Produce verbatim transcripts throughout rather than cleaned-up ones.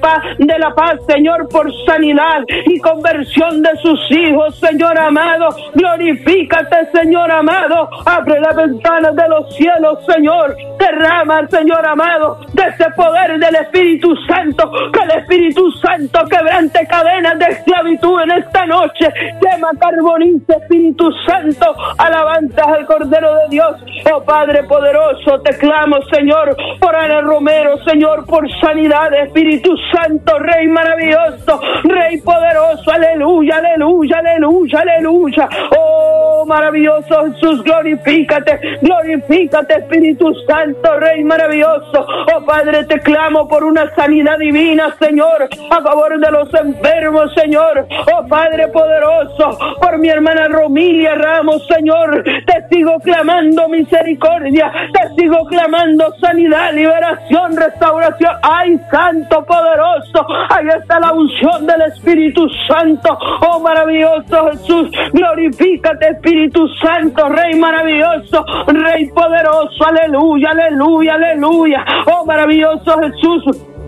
paz, de la paz, Señor, por sanidad y conversión de sus hijos, Señor amado. Glorifícate, Señor amado. Abre las ventanas de los cielos, Señor. Derrama, Señor amado, de ese poder del Espíritu Santo. Que el Espíritu Santo quebrante cadenas de esclavitud en esta noche. Quema, carbonice, Espíritu Santo. Alabanzas al Cordero de Dios. Oh Padre poderoso, te clamo, Señor, por Ana Romero, Señor, por sanidad, Espíritu Santo, Rey maravilloso, Rey poderoso, aleluya, aleluya, aleluya, aleluya. Oh, maravilloso Jesús, glorifícate, glorifícate, Espíritu Santo, Rey maravilloso. Oh Padre, te clamo por una sanidad divina, Señor, a favor de los enfermos, Señor. Oh Padre poderoso, por mi hermana Romilia Ramos, Señor, te sigo clamando misericordia, te sigo clamando sanidad, liberación, restauración. Ay, Santo poderoso, ahí está la unción del Espíritu Santo. Oh maravilloso Jesús, glorifícate, Espíritu Santo, Rey maravilloso, Rey poderoso, aleluya, aleluya, aleluya. Oh maravilloso Jesús,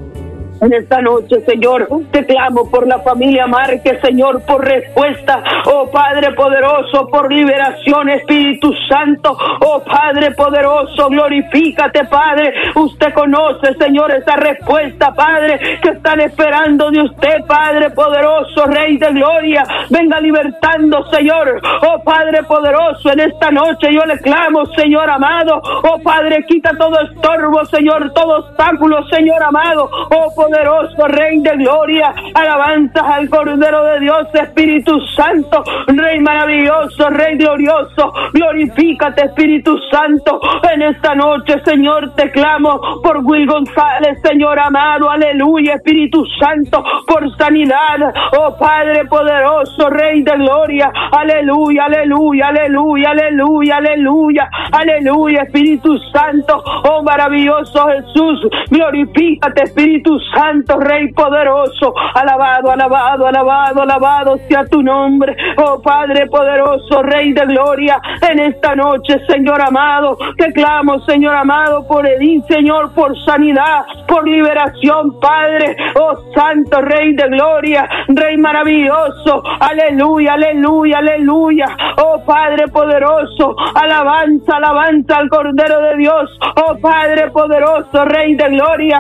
en esta noche, Señor, te clamo por la familia Márquez, Señor, por respuesta. Oh Padre poderoso, por liberación, Espíritu Santo. Oh Padre poderoso, glorifícate, Padre. Usted conoce, Señor, esa respuesta, Padre, que están esperando de usted, Padre poderoso, Rey de gloria. Venga libertando, Señor. Oh Padre poderoso, en esta noche yo le clamo, Señor amado. Oh Padre, quita todo estorbo, Señor, todo obstáculo, Señor amado. Oh poderoso Rey de gloria, alabanzas al Cordero de Dios, Espíritu Santo, Rey maravilloso, Rey glorioso, glorifícate, Espíritu Santo. En esta noche, Señor, te clamo por Will González, Señor amado, aleluya, Espíritu Santo, por sanidad. Oh Padre poderoso, Rey de gloria, aleluya, aleluya, aleluya, aleluya, aleluya, aleluya, Espíritu Santo. Oh maravilloso Jesús, glorifícate, Espíritu Santo. Santo, Rey poderoso, alabado, alabado, alabado, alabado sea tu nombre. Oh Padre poderoso, Rey de gloria, en esta noche, Señor amado, te clamo, Señor amado, por Edith, Señor, por sanidad, por liberación, Padre. Oh Santo, Rey de gloria, Rey maravilloso, aleluya, aleluya, aleluya. Oh Padre poderoso, alabanza, alabanza al Cordero de Dios. Oh Padre poderoso, Rey de gloria.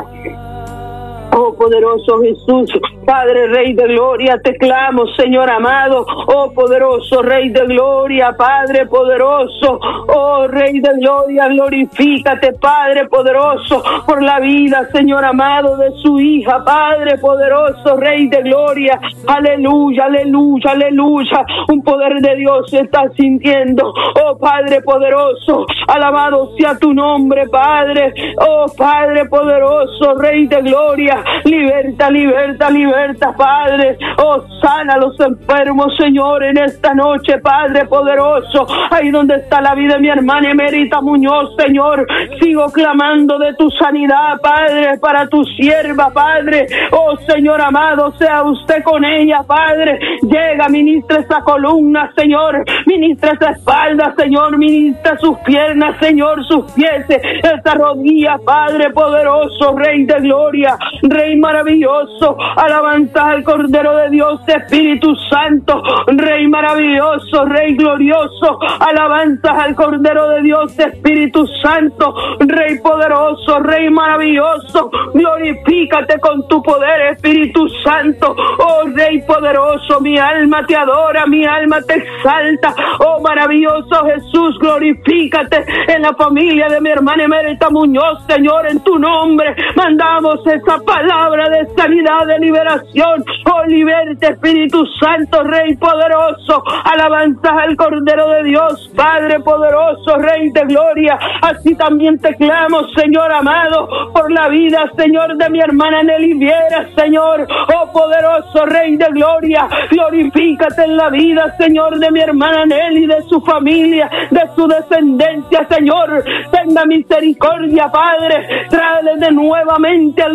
Oh poderoso Jesús, Padre Rey de gloria, te clamo, Señor amado. Oh poderoso Rey de gloria, Padre poderoso. Oh Rey de gloria, glorifícate, Padre poderoso, por la vida, Señor amado, de su hija, Padre poderoso, Rey de gloria. Aleluya, aleluya, aleluya. Un poder de Dios se está sintiendo. Oh Padre poderoso, alabado sea tu nombre, Padre. Oh Padre poderoso, Rey de gloria. Liberta, liberta, liberta, Padre. Oh, sana a los enfermos, Señor, en esta noche, Padre poderoso. Ahí donde está la vida de mi hermana Emerita Muñoz, Señor. Sigo clamando de tu sanidad, Padre, para tu sierva, Padre. Oh, Señor amado, sea usted con ella, Padre. Llega, ministra esa columna, Señor. Ministra esa espalda, Señor. Ministra sus piernas, Señor, sus pies, esa rodilla, Padre poderoso, Rey de gloria. Rey maravilloso, alabanza al Cordero de Dios, Espíritu Santo, Rey maravilloso, Rey glorioso, alabanza al Cordero de Dios, Espíritu Santo, Rey poderoso, Rey maravilloso, glorifícate con tu poder, Espíritu Santo. Oh Rey poderoso, mi alma te adora, mi alma te exalta. Oh maravilloso Jesús, glorifícate en la familia de mi hermana Emerita Muñoz, Señor, en tu nombre mandamos esa palabra de sanidad, de liberación. Oh, liberte, Espíritu Santo, Rey poderoso, alabanzas al Cordero de Dios, Padre poderoso, Rey de gloria. Así también te clamo, Señor amado, por la vida, Señor, de mi hermana Nelly Viera, Señor. Oh poderoso Rey de gloria, glorifícate en la vida, Señor, de mi hermana Nelly, de su familia, de su descendencia, Señor. Tenga misericordia, Padre, tráele de nuevamente al reconcilio,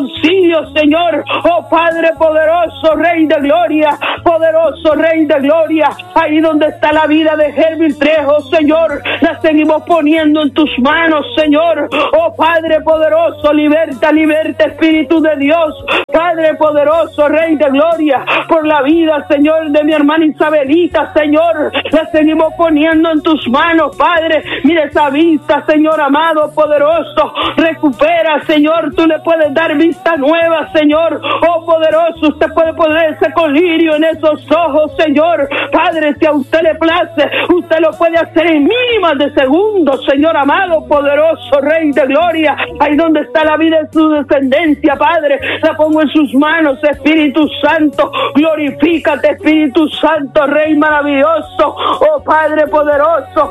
auxilio, Señor. Oh Padre poderoso, Rey de gloria, poderoso Rey de gloria, ahí donde está la vida de Germín Trejo, Señor, la seguimos poniendo en tus manos, Señor. Oh Padre poderoso, liberta, liberta, Espíritu de Dios, Padre poderoso, Rey de gloria, por la vida, Señor, de mi hermana Isabelita, Señor, la seguimos poniendo en tus manos, Padre. Mira esa vista, Señor amado, poderoso, recupera, Señor, tú le puedes dar vista nueva, Señor. Oh poderoso, usted puede poner ese colirio en esos ojos, Señor. Padre, si a usted le place, usted lo puede hacer en mínimas de segundos, Señor amado, poderoso Rey de gloria, ahí donde está la vida de su descendencia, Padre, la pongo en sus manos, Espíritu Santo, glorifícate, Espíritu Santo, Rey maravilloso, oh Padre poderoso,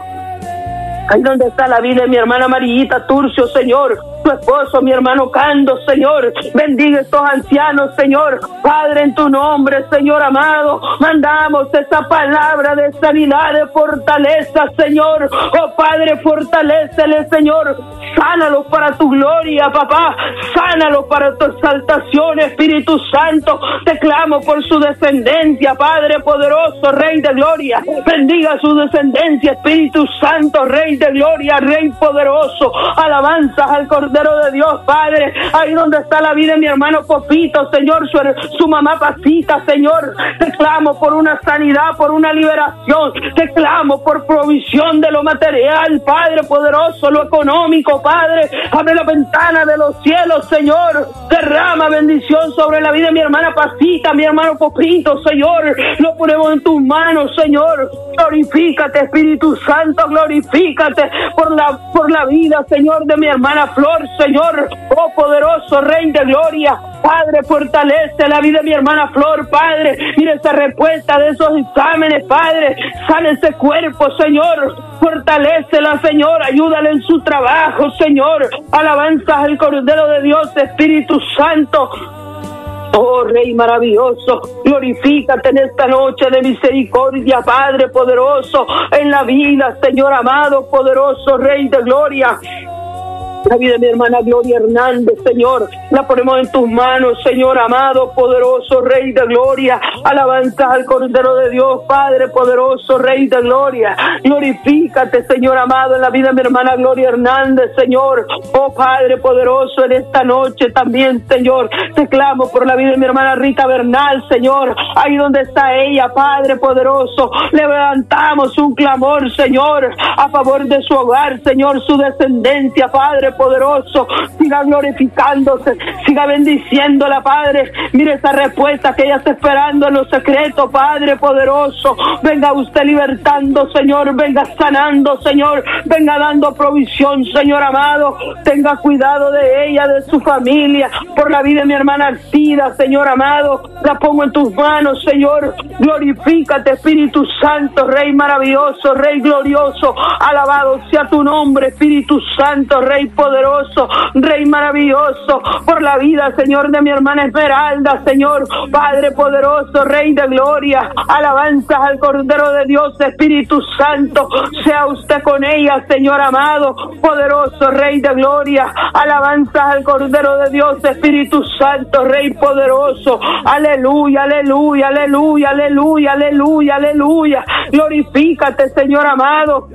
ahí donde está la vida de mi hermana Marillita Turcio, Señor, tu esposo, mi hermano Cando, Señor, bendiga estos ancianos, Señor, Padre, en tu nombre, Señor amado, mandamos esa palabra de sanidad, de fortaleza, Señor, oh Padre, fortalécele, Señor, sánalos para tu gloria, papá, sánalos para tu exaltación, Espíritu Santo, te clamo por su descendencia, Padre poderoso, Rey de gloria, bendiga su descendencia, Espíritu Santo, Rey de gloria, Rey poderoso, alabanzas al Cordero de Dios, Padre, ahí donde está la vida de mi hermano Popito, Señor, su, su mamá Pasita, Señor, te clamo por una sanidad, por una liberación, te clamo por provisión de lo material, Padre poderoso, lo económico, Padre, abre la ventana de los cielos, Señor, derrama bendición sobre la vida de mi hermana Pasita, mi hermano Popito, Señor, lo ponemos en tus manos, Señor, glorifícate, Espíritu Santo, glorifícate por la, por la vida, Señor, de mi hermana Flor, Señor, oh poderoso Rey de gloria, Padre, fortalece la vida de mi hermana Flor, Padre, mira esa respuesta de esos exámenes, Padre, sale ese cuerpo, Señor, fortalécela, Señor, ayúdale en su trabajo, Señor, alabanzas al Cordero de Dios, Espíritu Santo. Oh Rey maravilloso, glorifícate en esta noche de misericordia, Padre poderoso, en la vida, Señor amado, poderoso Rey de gloria. La vida de mi hermana Gloria Hernández, Señor, la ponemos en tus manos, Señor amado, poderoso Rey de gloria, alabanzas al Cordero de Dios, Padre poderoso, Rey de gloria, glorifícate, Señor amado, en la vida de mi hermana Gloria Hernández, Señor, oh Padre poderoso, en esta noche también, Señor, te clamo por la vida de mi hermana Rita Bernal, Señor, ahí donde está ella, Padre poderoso, levantamos un clamor, Señor, a favor de su hogar, Señor, su descendencia, Padre poderoso, siga glorificándose, siga bendiciéndola, Padre, mire esa respuesta que ella está esperando en los secretos, Padre poderoso, venga usted libertando, Señor, venga sanando, Señor, venga dando provisión, Señor amado, tenga cuidado de ella, de su familia, por la vida de mi hermana Arcida, Señor amado, la pongo en tus manos, Señor, glorifícate, Espíritu Santo, Rey maravilloso, Rey glorioso, alabado sea tu nombre, Espíritu Santo, Rey poderoso, Rey maravilloso, por la vida, Señor, de mi hermana Esmeralda, Señor, Padre poderoso, Rey de gloria, alabanzas al Cordero de Dios, Espíritu Santo, sea usted con ella, Señor amado, poderoso, Rey de gloria, alabanzas al Cordero de Dios, Espíritu Santo, Rey poderoso, aleluya, aleluya, aleluya, aleluya, aleluya, aleluya, glorifícate, Señor amado,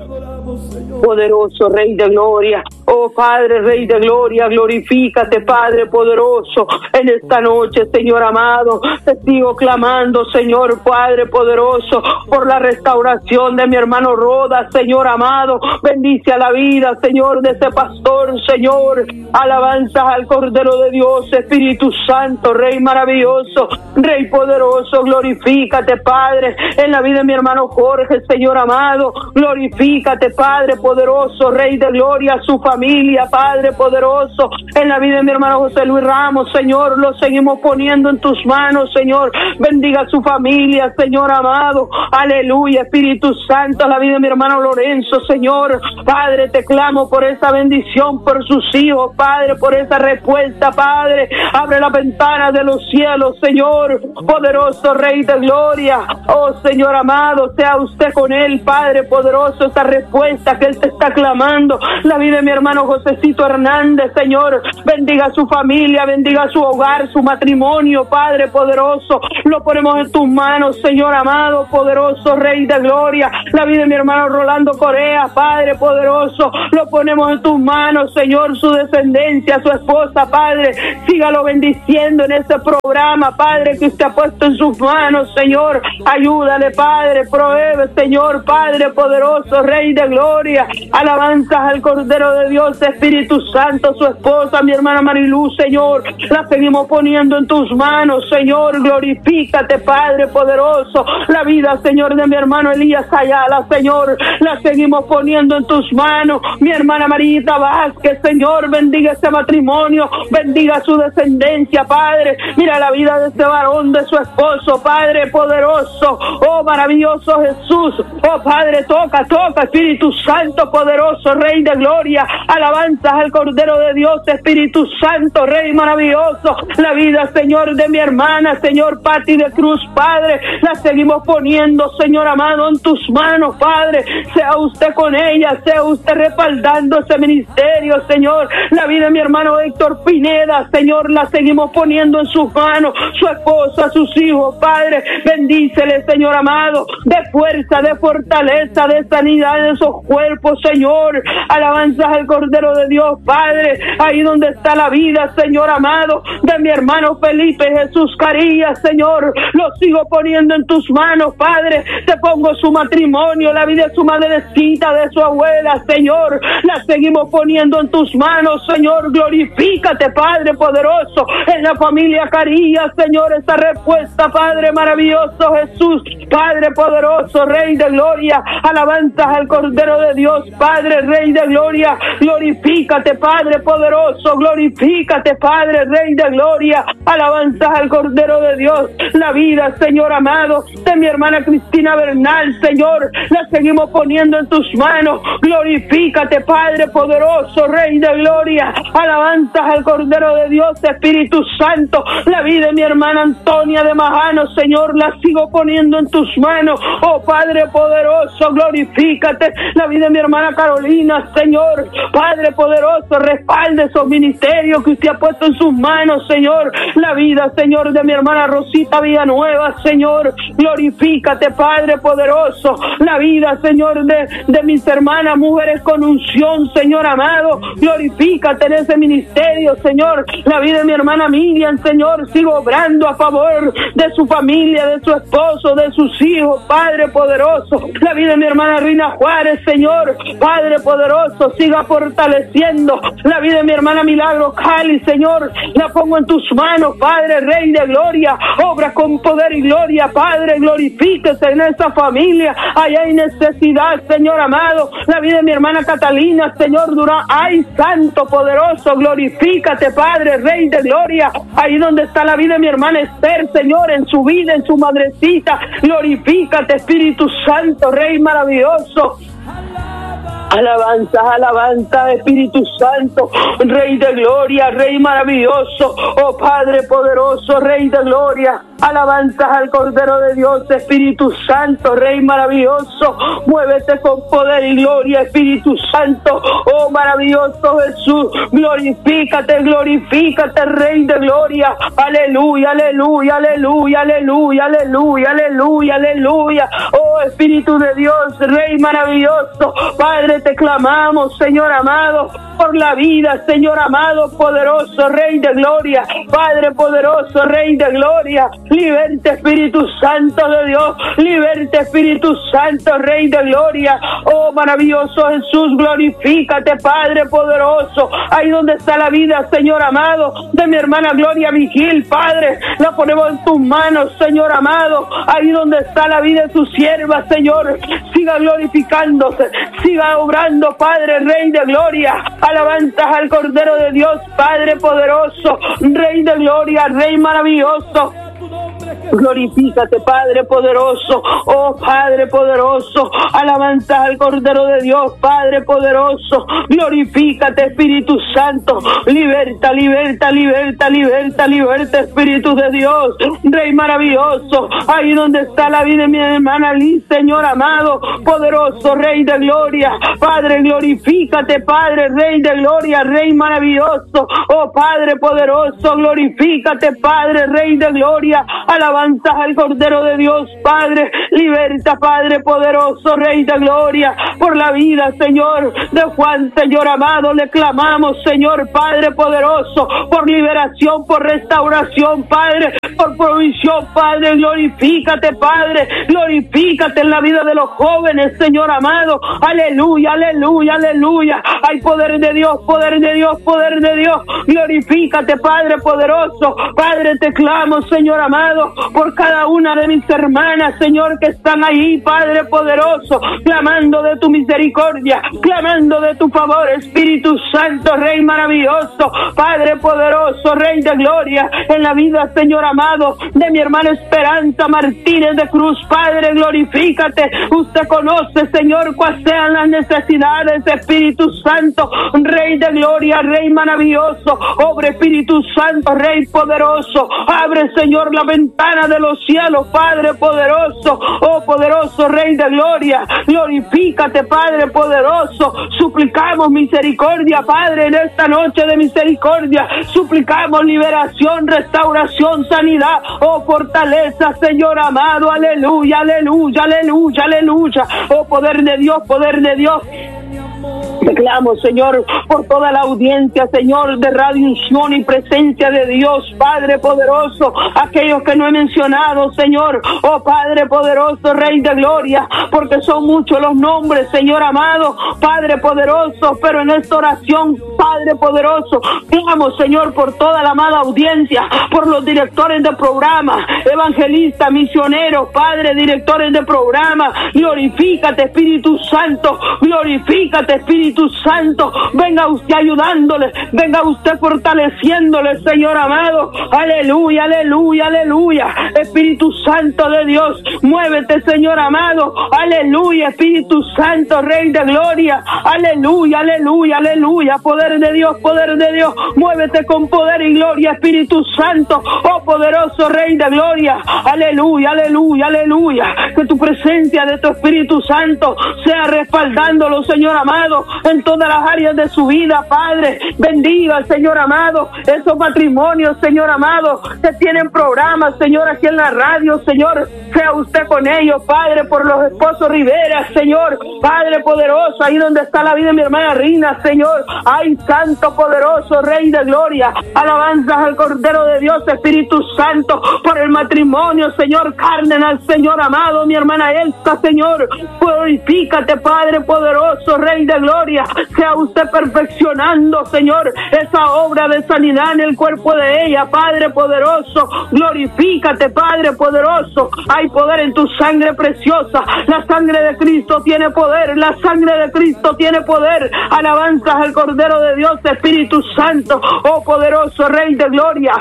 poderoso Rey de gloria, oh Padre Rey de gloria, glorifícate, Padre poderoso, en esta noche, Señor amado, te sigo clamando, Señor Padre poderoso, por la restauración de mi hermano Roda, Señor amado, bendice a la vida, Señor, de ese pastor, Señor, alabanzas al Cordero de Dios, Espíritu Santo, Rey maravilloso, Rey poderoso, glorifícate, Padre, en la vida de mi hermano Jorge, Señor amado, glorifícate, Padre poderoso, Rey de gloria, su familia, Padre poderoso, en la vida de mi hermano José Luis Ramos, Señor, lo seguimos poniendo en tus manos, Señor, bendiga su familia, Señor amado, aleluya, Espíritu Santo, la vida de mi hermano Lorenzo, Señor, Padre, te clamo por esa bendición, por sus hijos, Padre, por esa respuesta, Padre, abre la ventana de los cielos, Señor, poderoso Rey de gloria, oh Señor amado, sea usted con él, Padre poderoso, esa respuesta respuesta que Él te está clamando. La vida de mi hermano Josecito Hernández, Señor, bendiga su familia, bendiga su hogar, su matrimonio, Padre poderoso. Lo ponemos en tus manos, Señor amado, poderoso, Rey de gloria. La vida de mi hermano Rolando Corea, Padre poderoso, lo ponemos en tus manos, Señor, su descendencia, su esposa, Padre, sígalo bendiciendo en este programa, Padre, que usted ha puesto en sus manos, Señor. Ayúdale, Padre, provee, Señor, Padre poderoso, Rey de gloria. Alabanzas al Cordero de Dios, Espíritu Santo, su esposa, mi hermana Mariluz, Señor, la seguimos poniendo en tus manos, Señor. Glorifícate, Padre poderoso. La vida, Señor, de mi hermano Elías Ayala, Señor, la seguimos poniendo en tus manos. Mi hermana Marita Vázquez, Señor, bendiga este matrimonio, bendiga su descendencia, Padre. Mira la vida de este varón, de su esposo, Padre poderoso. Oh, maravilloso Jesús. Oh, Padre, toca, toca, Espíritu Santo poderoso, Rey de gloria. Alabanzas al Cordero de Dios, Espíritu Santo, Rey maravilloso. La vida, Señor, de mi hermana, Señor, Pati de Cruz, Padre, la seguimos poniendo, Señor amado, en tus manos, Padre. Sea usted con ella, sea usted respaldando ese ministerio, Señor. La vida de mi hermano Héctor Pineda, Señor, la seguimos poniendo en sus manos. Su esposa, sus hijos, Padre, bendícele, Señor amado, de fuerza, de fortaleza, de sanidad de esos cuerpos, Señor. Alabanzas al Cordero de Dios, Padre, ahí donde está la vida, Señor amado, de mi hermano Felipe Jesús Carías, Señor, lo sigo poniendo en tus manos, Padre. Te pongo su matrimonio, la vida de su madrecita, de su abuela, Señor, la seguimos poniendo en tus manos, Señor. Glorifícate, Padre poderoso, en la familia Carías, Señor, esa respuesta, Padre maravilloso, Jesús, Padre poderoso, Rey de gloria. Alabanzas al Cordero de Dios, Padre, Rey de gloria. Glorifícate, Padre poderoso, glorifícate, Padre, Rey de gloria. Alabanzas al Cordero de Dios. La vida, Señor amado, de mi hermana Cristina Bernal, Señor, la seguimos poniendo en tus manos. Glorifícate, Padre poderoso, Rey de gloria. Alabanzas al Cordero de Dios, Espíritu Santo. La vida de mi hermana Antonia de Majano, Señor, la sigo poniendo en tus manos. Oh, Padre poderoso, glorifícate. La vida de mi hermana Carolina, Señor, Padre poderoso, respalde esos ministerios que usted ha puesto en sus manos, Señor. La vida, Señor, de mi hermana Rosita Villanueva, Señor, glorifícate, Padre poderoso. La vida, Señor, de, de mis hermanas mujeres con unción, Señor amado, glorifícate en ese ministerio, Señor. La vida de mi hermana Miriam, Señor, sigo obrando a favor de su familia, de su esposo, de sus hijos, Padre poderoso. La vida de mi hermana Rina Juárez, Señor, Padre poderoso, siga fortaleciendo. La vida de mi hermana Milagro Cali, Señor, la pongo en tus manos, Padre, Rey de gloria. Obra con poder y gloria, Padre, glorifíquese en esa familia. Allá hay necesidad, Señor amado. La vida de mi hermana Catalina, Señor Durán, ay, Santo poderoso, glorifícate, Padre, Rey de gloria. Ahí donde está la vida de mi hermana Esther, Señor, en su vida, en su madrecita, glorifícate, Espíritu Santo, Rey maravilloso. Alabanza, alabanza, Espíritu Santo, Rey de gloria, Rey maravilloso, oh Padre poderoso, Rey de gloria. Alabanzas al Cordero de Dios, Espíritu Santo, Rey maravilloso. Muévete con poder y gloria, Espíritu Santo, oh maravilloso Jesús. Glorifícate, glorifícate, Rey de gloria. Aleluya, aleluya, aleluya, aleluya, aleluya, aleluya, aleluya. Oh Espíritu de Dios, Rey maravilloso. Padre, te clamamos, Señor amado, por la vida, Señor amado, poderoso, Rey de gloria. Padre poderoso, Rey de gloria. Liberte, Espíritu Santo de Dios. Liberte, Espíritu Santo, Rey de gloria. Oh, maravilloso Jesús, glorifícate, Padre poderoso. Ahí donde está la vida, Señor amado, de mi hermana Gloria Vigil, Padre, la ponemos en tus manos, Señor amado. Ahí donde está la vida de tu sierva, Señor, siga glorificándose, siga obrando, Padre, Rey de gloria. Alabanzas al Cordero de Dios, Padre poderoso, Rey de gloria, Rey maravilloso. Glorifícate, Padre poderoso, oh Padre poderoso, alabanza al Cordero de Dios, Padre poderoso, glorifícate, Espíritu Santo, liberta, liberta, liberta, liberta, liberta, Espíritu de Dios, Rey maravilloso, ahí donde está la vida de mi hermana Liz, Señor amado, poderoso, Rey de gloria, Padre, glorifícate, Padre, Rey de gloria, Rey maravilloso, oh Padre poderoso, glorifícate, Padre, Rey de gloria, alabanza al Cordero de Dios, Padre, liberta, Padre poderoso, Rey de gloria, por la vida, Señor, de Juan, Señor amado, le clamamos, Señor, Padre poderoso, por liberación, por restauración, Padre, por provisión, Padre, glorifícate, Padre, glorifícate en la vida de los jóvenes, Señor amado, aleluya, aleluya, aleluya, hay poder de Dios, poder de Dios, poder de Dios, glorifícate, Padre poderoso, Padre, te clamo, Señor amado, por cada una de mis hermanas, Señor, que están ahí, Padre poderoso, clamando de tu misericordia, clamando de tu favor, Espíritu Santo, Rey maravilloso, Padre poderoso, Rey de gloria, en la vida, Señor amado, de mi hermana Esperanza Martínez de Cruz, Padre, glorifícate, usted conoce, Señor, cuáles sean las necesidades, Espíritu Santo, Rey de gloria, Rey maravilloso, obre Espíritu Santo, Rey poderoso, abre, Señor, la ventana de los cielos, Padre poderoso, oh poderoso Rey de gloria, glorifícate, Padre poderoso, suplicamos misericordia, Padre, en esta noche de misericordia, suplicamos liberación, restauración, sanidad, oh fortaleza, Señor amado, aleluya, aleluya, aleluya, aleluya, oh poder de Dios, poder de Dios. Te clamo, Señor, por toda la audiencia, Señor, de Radio Unción y Presencia de Dios, Padre poderoso, aquellos que no he mencionado, Señor, oh Padre poderoso, Rey de gloria, porque son muchos los nombres, Señor amado, Padre poderoso, pero en esta oración, Padre poderoso, clamo, Señor, por toda la amada audiencia, por los directores de programa, evangelistas, misioneros, Padre, directores de programa, glorifícate, Espíritu Santo, glorifícate, Espíritu Santo, venga usted ayudándole, venga usted fortaleciéndole, Señor amado, aleluya, aleluya, aleluya, Espíritu Santo de Dios, muévete, Señor amado, aleluya, Espíritu Santo, Rey de gloria, aleluya, aleluya, aleluya, poder de Dios, poder de Dios, muévete con poder y gloria, Espíritu Santo, oh poderoso Rey de gloria, aleluya, aleluya, aleluya, que tu presencia de tu Espíritu Santo sea respaldándolo, Señor amado, en todas las áreas de su vida, Padre, bendiga, Señor amado, esos matrimonios, Señor amado, que tienen programas, Señor, aquí en la radio, Señor, sea usted con ellos, Padre, por los esposos Rivera, Señor, Padre poderoso, ahí donde está la vida de mi hermana Rina, Señor, ay, Santo poderoso, Rey de gloria, alabanzas al Cordero de Dios, Espíritu Santo, por el matrimonio, Señor, Cárdenas, Señor amado, mi hermana Elsa, Señor, glorifícate, Padre poderoso, Rey de gloria, sea usted perfeccionando, Señor, esa obra de sanidad en el cuerpo de ella, Padre poderoso, glorifícate, Padre poderoso, hay poder en tu sangre preciosa, la sangre de Cristo tiene poder, la sangre de Cristo tiene poder, alabanzas al Cordero de Dios, Espíritu Santo, oh poderoso Rey de gloria.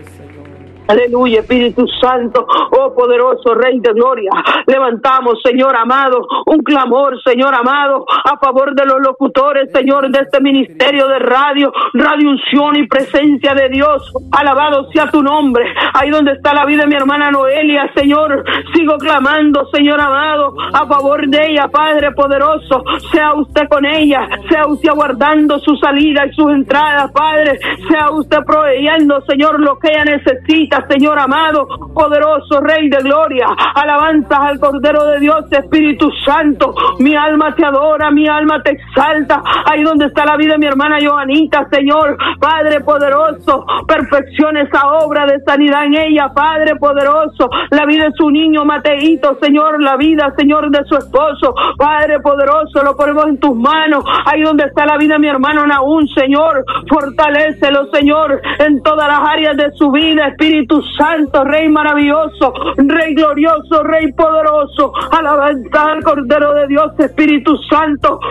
Aleluya, Espíritu Santo, oh poderoso Rey de gloria, levantamos, Señor amado, un clamor, Señor amado, a favor de los locutores, Señor, de este ministerio de radio, Radio Unción y Presencia de Dios, alabado sea tu nombre, ahí donde está la vida de mi hermana Noelia, Señor, sigo clamando, Señor amado, a favor de ella, Padre poderoso, sea usted con ella, sea usted aguardando su salida y sus entradas, Padre, sea usted proveyendo, Señor, lo que ella necesita, Señor amado, poderoso Rey de gloria, alabanzas al Cordero de Dios, Espíritu Santo, mi alma te adora, mi alma te exalta, ahí donde está la vida de mi hermana Joanita, Señor, Padre poderoso, perfecciona esa obra de sanidad en ella, Padre poderoso, la vida de su niño Mateito, Señor, la vida, Señor, de su esposo, Padre poderoso, lo ponemos en tus manos, ahí donde está la vida de mi hermano Naún, Señor, fortalécelo, Señor, en todas las áreas de su vida, Espíritu Santo, Rey maravilloso, Rey glorioso, Rey poderoso, alabanza al Cordero de Dios, Espíritu Santo,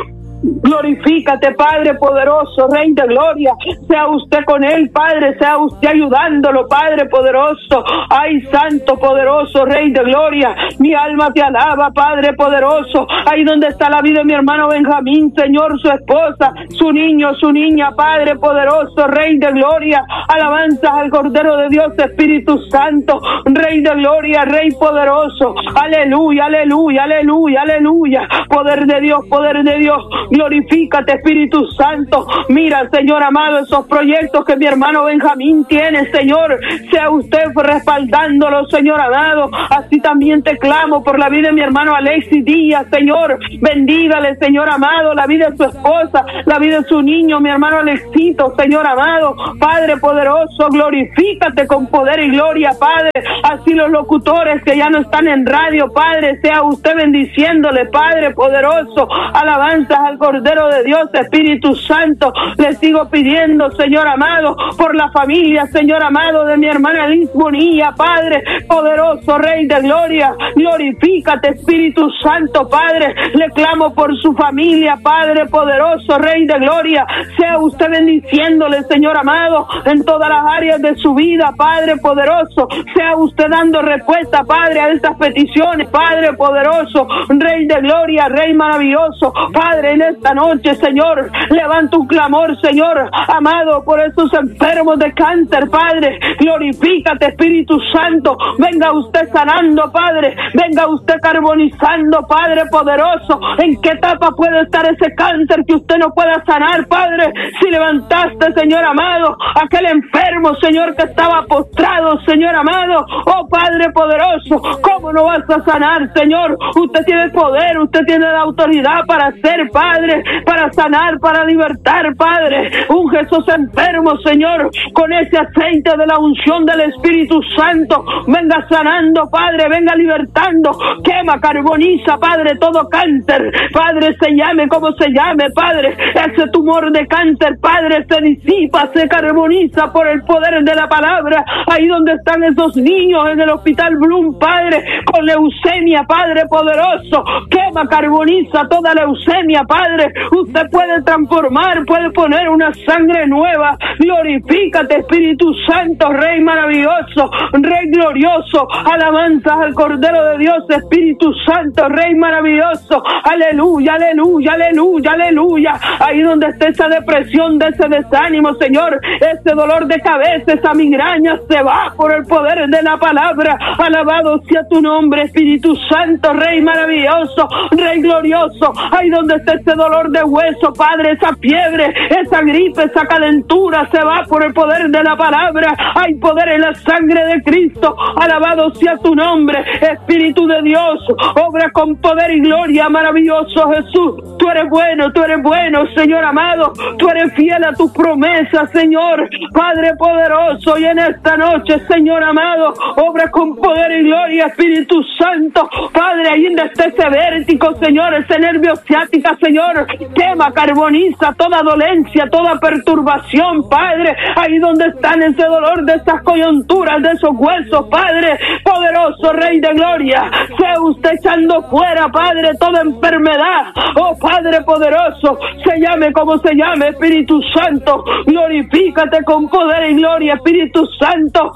Glorifícate, Padre poderoso, Rey de gloria. Sea usted con él, Padre, sea usted ayudándolo, Padre poderoso. Ay, Santo poderoso, Rey de gloria. Mi alma te alaba, Padre poderoso. Ahí donde está la vida de mi hermano Benjamín, Señor, su esposa, su niño, su niña, Padre poderoso, Rey de gloria. Alabanzas al Cordero de Dios, Espíritu Santo, Rey de gloria, Rey poderoso. Aleluya, aleluya, aleluya, aleluya. Poder de Dios, poder de Dios. Glorifícate, Espíritu Santo. Mira, Señor amado, esos proyectos que mi hermano Benjamín tiene, Señor, sea usted respaldándolo, Señor amado. Así también te clamo por la vida de mi hermano Alexis Díaz, Señor. Bendígale, Señor amado, la vida de su esposa, la vida de su niño, mi hermano Alexito, Señor amado. Padre poderoso, glorifícate con poder y gloria, Padre. Así los locutores que ya no están en radio, Padre, sea usted bendiciéndole, Padre poderoso. Alabanzas al Cordero de Dios, Espíritu Santo. Le sigo pidiendo, Señor amado, por la familia, Señor amado, de mi hermana Liz Bonilla, Padre poderoso, Rey de gloria. Glorifícate, Espíritu Santo, Padre. Le clamo por su familia, Padre poderoso, Rey de gloria. Sea usted bendiciéndole, Señor amado, en todas las áreas de su vida, Padre poderoso. Sea usted dando respuesta, Padre, a estas peticiones, Padre poderoso, Rey de gloria, Rey maravilloso. Padre, en esta noche, Señor, levanta un clamor, Señor amado, por esos enfermos de cáncer, Padre. Glorifícate, Espíritu Santo. Venga usted sanando, Padre. Venga usted carbonizando, Padre poderoso. ¿En qué etapa puede estar ese cáncer que usted no pueda sanar, Padre? Si levantaste, Señor amado, aquel enfermo, Señor, que estaba postrado, Señor amado. Oh, Padre poderoso, ¿cómo no vas a sanar, Señor? Usted tiene el poder, usted tiene la autoridad para hacer, Padre, para sanar, para libertar, Padre. Unge esos enfermos, Señor, con ese aceite de la unción del Espíritu Santo. Venga sanando, Padre, venga libertando. Quema, carboniza, Padre, todo cáncer. Padre, se llame como se llame, Padre. Ese tumor de cáncer, Padre, se disipa, se carboniza por el poder de la palabra. Ahí donde están esos niños en el Hospital Bloom, Padre, con leucemia, Padre poderoso. Quema, carboniza toda leucemia, Padre. Usted puede transformar, puede poner una sangre nueva. Glorifícate, Espíritu Santo, Rey maravilloso, Rey glorioso. Alabanzas al Cordero de Dios, Espíritu Santo, Rey maravilloso. Aleluya, aleluya, aleluya, aleluya. Ahí donde está esa depresión, de ese desánimo, Señor, ese dolor de cabeza, esa migraña, se va por el poder de la palabra. Alabado sea tu nombre, Espíritu Santo, Rey maravilloso, Rey glorioso. Ahí donde está ese dolor de hueso, Padre, esa fiebre, esa gripe, esa calentura, se va por el poder de la palabra. Hay poder en la sangre de Cristo. Alabado sea tu nombre, Espíritu de Dios. Obra con poder y gloria, maravilloso Jesús. Tú eres bueno, tú eres bueno, Señor amado. Tú eres fiel a tus promesas, Señor. Padre poderoso, y en esta noche, Señor amado, obra con poder y gloria, Espíritu Santo. Padre, ahí donde está ese vértigo, Señor, ese nervio ciática, Señor, quema, carboniza toda dolencia, toda perturbación, Padre. Ahí donde están ese dolor de esas coyunturas, de esos huesos, Padre poderoso, Rey de gloria. Sea usted echando fuera, Padre, toda enfermedad. Oh, Padre poderoso, se llame como se llame, Espíritu Santo. Glorifícate con poder y gloria, Espíritu Santo.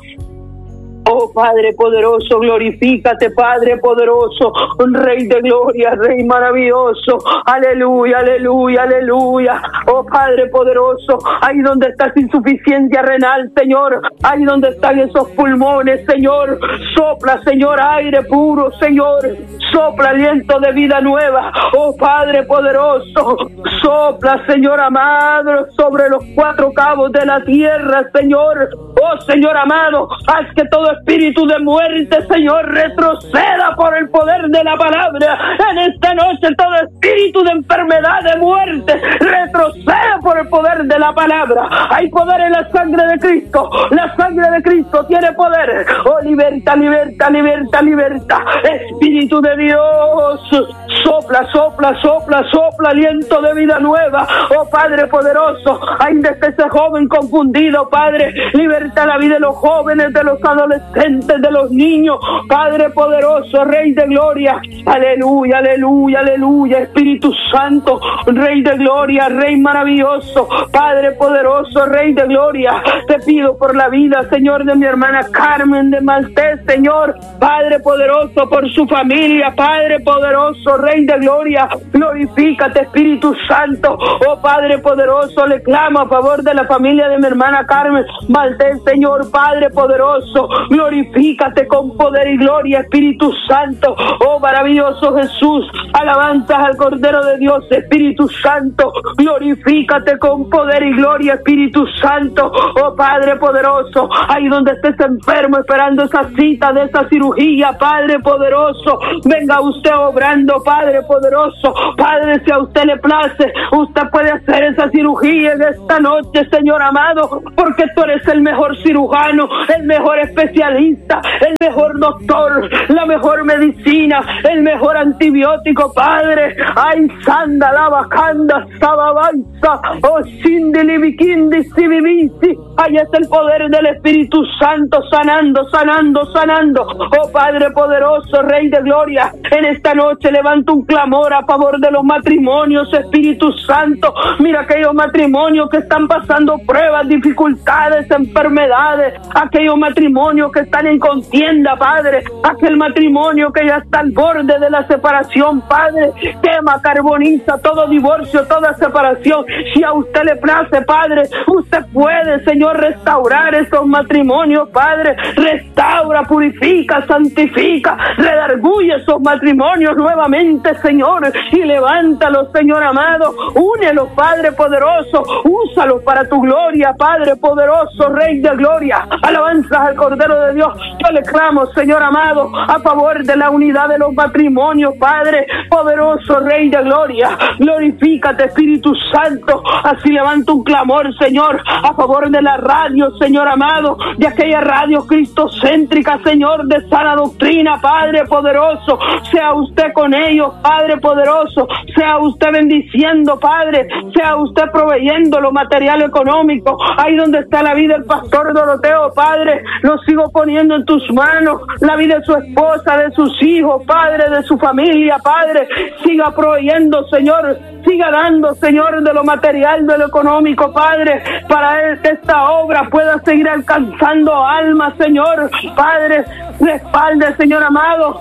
Oh, Padre poderoso, glorifícate, Padre poderoso, Rey de gloria, Rey maravilloso. Aleluya, aleluya, aleluya. Oh, Padre poderoso, ahí donde está esa insuficiencia renal, Señor, ahí donde están esos pulmones, Señor, sopla, Señor, aire puro, Señor, sopla aliento de vida nueva. Oh, Padre poderoso, sopla, Señor amado, sobre los cuatro cabos de la tierra, Señor. Oh, Señor amado, haz que todo espíritu de muerte, Señor, retroceda por el poder de la palabra. En esta noche, todo espíritu de enfermedad, de muerte, retroceda por el poder de la palabra. Hay poder en la sangre de Cristo. La sangre de Cristo tiene poder. Oh, liberta, liberta, liberta, liberta. Espíritu de Dios, sopla, sopla, sopla, sopla, aliento de vida nueva. Oh, Padre poderoso, ahí está ese joven confundido, Padre, liberta la vida de los jóvenes, de los adolescentes, adolescentes, de los niños, Padre poderoso, Rey de gloria. Aleluya, aleluya, aleluya. Espíritu Santo, Rey de gloria, Rey maravilloso, Padre poderoso, Rey de gloria. Te pido por la vida, Señor, de mi hermana Carmen de Maltés, Señor, Padre poderoso, por su familia, Padre poderoso, Rey de gloria. Glorifícate, Espíritu Santo. Oh Padre poderoso, le clamo a favor de la familia de mi hermana Carmen Maltés, Señor, Padre poderoso. Glorifícate con poder y gloria, Espíritu Santo. Oh maravilloso Jesús, alabanzas al Cordero de Dios, Espíritu Santo. Glorifícate con poder y gloria, Espíritu Santo. Oh Padre poderoso, ahí donde estés enfermo esperando esa cita de esa cirugía, Padre poderoso, venga usted obrando, Padre poderoso. Padre, si a usted le place, usted puede hacer esa cirugía en esta noche, Señor amado, porque tú eres el mejor cirujano, el mejor especialista, el mejor doctor, la mejor medicina, el mejor antibiótico, Padre. Ay, sanda, la bacanda, sababanza, o sindili, bikindi, sibibisi. Ahí está el poder del Espíritu Santo, sanando, sanando, sanando. Oh Padre poderoso, Rey de gloria, en esta noche levanto un clamor a favor de los matrimonios, Espíritu Santo. Mira aquellos matrimonios que están pasando pruebas, dificultades, enfermedades, aquellos matrimonios que están en contienda, Padre, aquel matrimonio que ya está al borde de la separación, Padre. Quema, carboniza todo divorcio, toda separación. Si a usted le place, Padre, usted puede, Señor, restaurar estos matrimonios, Padre. Restaura, purifica, santifica, redarguye esos matrimonios nuevamente, Señor, y levántalos, Señor amado. Únelos, Padre poderoso, úsalos para tu gloria, Padre poderoso, Rey de gloria. Alabanzas al Cordero de Dios. Yo le clamo, Señor amado, a favor de la unidad de los matrimonios, Padre poderoso, Rey de gloria. Glorifícate, Espíritu Santo. Así levanto un clamor, Señor, a favor de la radio, Señor amado, de aquella radio cristocéntrica, Señor, de sana doctrina, Padre poderoso. Sea usted con ellos, Padre poderoso. Sea usted bendiciendo, Padre. Sea usted proveyendo lo material económico. Ahí donde está la vida del pastor Doroteo, Padre, lo sigo poniendo en tus manos. La vida de su esposa, de sus hijos, Padre, de su familia, Padre. Siga proveyendo, Señor. Siga dando, Señor, de lo material, de lo económico, Padre, para que esta obra pueda seguir alcanzando almas, Señor. Padre, respalde, Señor amado,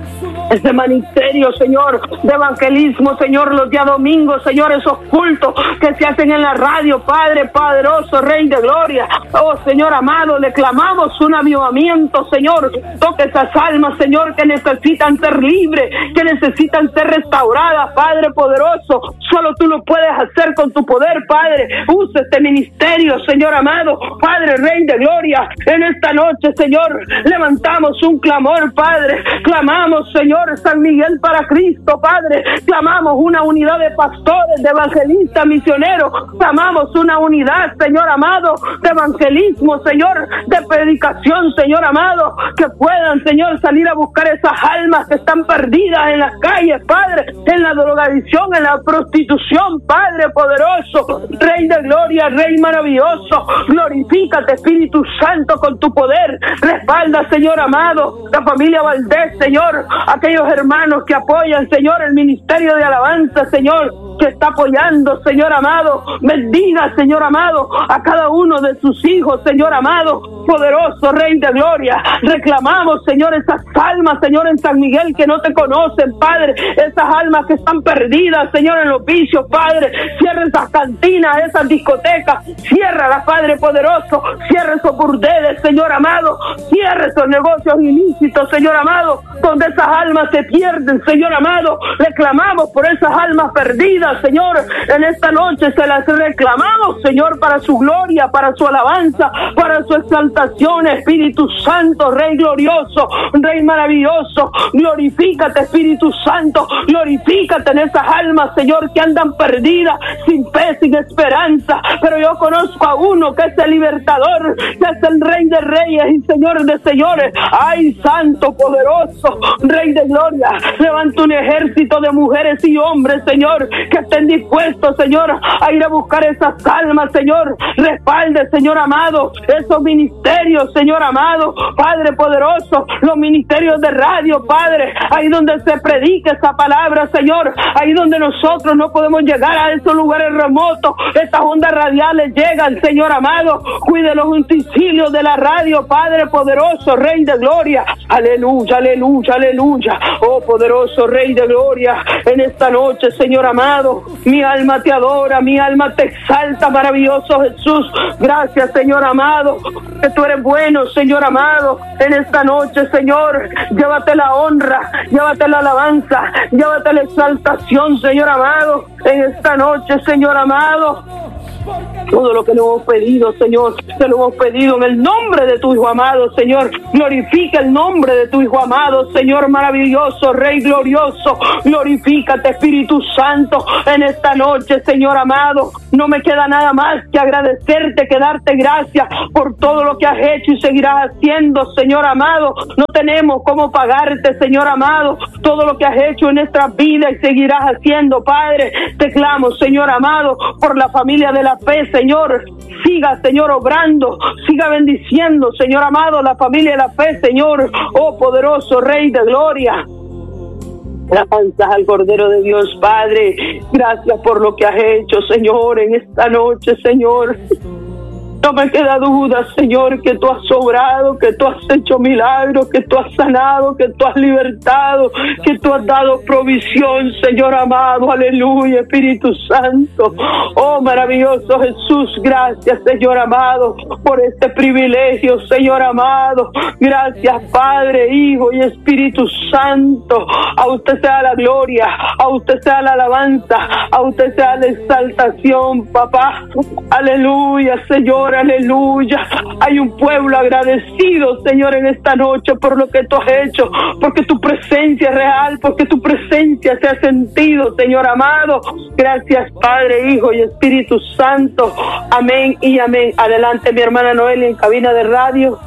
ese ministerio, Señor, de evangelismo, Señor, los días domingos, Señor, esos cultos que se hacen en la radio, Padre poderoso, Rey de gloria. Oh, Señor amado, le clamamos un avivamiento, Señor. Toque esas almas, Señor, que necesitan ser libres, que necesitan ser restauradas, Padre poderoso. Solo tú lo puedes hacer con tu poder, Padre. Usa este ministerio, Señor amado, Padre, Rey de gloria. En esta noche, Señor, levantamos un clamor, Padre. Clamamos, Señor, San Miguel para Cristo, Padre. Clamamos una unidad de pastores, de evangelistas, misioneros. Clamamos una unidad, Señor amado, de evangelismo, Señor, de predicación, Señor amado, que puedan, Señor, salir a buscar esas almas que están perdidas en las calles, Padre, en la drogadicción, en la prostitución, Padre poderoso, Rey de gloria, Rey maravilloso. Glorifícate, Espíritu Santo, con tu poder. Respalda, Señor amado, la familia Valdés, Señor, aquellos hermanos que apoyan, Señor, el ministerio de alabanza, Señor, que está apoyando, Señor amado. Bendiga, Señor amado, a cada uno de sus hijos, Señor amado, poderoso Rey de gloria. Reclamamos, Señor, esas almas, Señor, en San Miguel que no te conocen, Padre, esas almas que están perdidas, Señor, en los vicios, Padre. Cierra esas cantinas, esas discotecas, ciérralas, Padre poderoso, cierra esos burdeles, Señor amado, cierra esos negocios ilícitos, Señor amado, donde esas almas se pierden, Señor amado. Reclamamos por esas almas perdidas, Señor, en esta noche se las reclamamos, Señor, para su gloria, para su alabanza, para su exaltación. Espíritu Santo, Rey glorioso, Rey maravilloso, glorifícate, Espíritu Santo, glorifícate en esas almas, Señor, que andan perdidas, sin fe, sin esperanza. Pero yo conozco a uno que es el libertador, que es el Rey de reyes y Señor de señores. Ay, Santo, poderoso, Rey de gloria. Levanta un ejército de mujeres y hombres, Señor, que que estén dispuestos, Señor, a ir a buscar esas almas, Señor. Respalde, Señor amado, esos ministerios, Señor amado, Padre poderoso, los ministerios de radio, Padre, ahí donde se predica esa palabra, Señor, ahí donde nosotros no podemos llegar a esos lugares remotos, estas ondas radiales llegan, Señor amado. Cuide los utensilios de la radio, Padre poderoso, Rey de gloria. Aleluya, aleluya, aleluya. Oh poderoso Rey de gloria, en esta noche, Señor amado, mi alma te adora, mi alma te exalta, maravilloso Jesús. Gracias, Señor amado, que tú eres bueno, Señor amado. En esta noche, Señor, llévate la honra, llévate la alabanza, llévate la exaltación, Señor amado. En esta noche, Señor amado, todo lo que le hemos pedido, Señor, te lo hemos pedido en el nombre de tu Hijo amado, Señor. Glorifica el nombre de tu Hijo amado, Señor maravilloso, Rey glorioso. Glorifícate, Espíritu Santo, en esta noche, Señor amado. No me queda nada más que agradecerte, que darte gracias por todo lo que has hecho y seguirás haciendo, Señor amado. No tenemos cómo pagarte, Señor amado, todo lo que has hecho en nuestras vidas y seguirás haciendo, Padre. Te clamo, Señor amado, por la familia de la fe, Señor. Siga, Señor, obrando, siga bendiciendo, Señor amado, la familia de la fe, Señor. Oh poderoso Rey de gloria. Alabanzas al Cordero de Dios, Padre. Gracias por lo que has hecho, Señor, en esta noche, Señor. No me queda duda, Señor, que tú has obrado, que tú has hecho milagros, que tú has sanado, que tú has libertado, que tú has dado provisión, Señor amado. Aleluya, Espíritu Santo. Oh, maravilloso Jesús, gracias, Señor amado, por este privilegio, Señor amado. Gracias, Padre, Hijo y Espíritu Santo. A usted sea la gloria, a usted sea la alabanza, a usted sea la exaltación, papá. Aleluya, Señor. Aleluya. Hay un pueblo agradecido, Señor, en esta noche por lo que tú has hecho, porque tu presencia es real, porque tu presencia se ha sentido, Señor amado. Gracias, Padre, Hijo y Espíritu Santo. Amén y amén. Adelante, mi hermana Noelia en cabina de radio.